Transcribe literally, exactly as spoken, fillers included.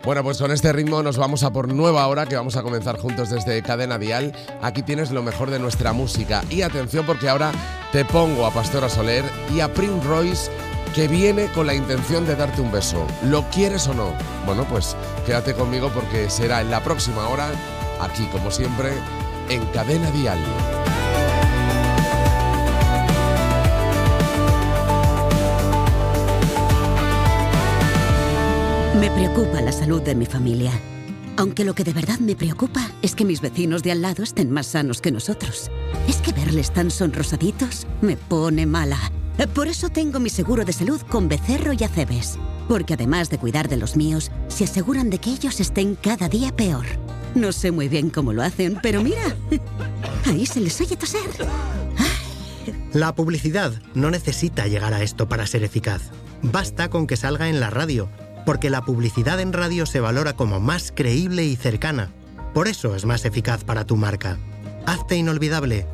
Bueno, pues con este ritmo nos vamos a por nueva hora, que vamos a comenzar juntos desde Cadena Dial. Aquí tienes lo mejor de nuestra música. Y atención, porque ahora te pongo a Pastora Soler y a Prince Royce, que viene con la intención de darte un beso. ¿Lo quieres o no? Bueno, pues quédate conmigo porque será en la próxima hora, aquí como siempre, en Cadena Dial. Me preocupa la salud de mi familia. Aunque lo que de verdad me preocupa es que mis vecinos de al lado estén más sanos que nosotros. Es que verles tan sonrosaditos me pone mala. Por eso tengo mi seguro de salud con Becerro y Acebes. Porque además de cuidar de los míos, se aseguran de que ellos estén cada día peor. No sé muy bien cómo lo hacen, pero mira, ahí se les oye toser. La publicidad no necesita llegar a esto para ser eficaz. Basta con que salga en la radio, porque la publicidad en radio se valora como más creíble y cercana. Por eso es más eficaz para tu marca. Hazte inolvidable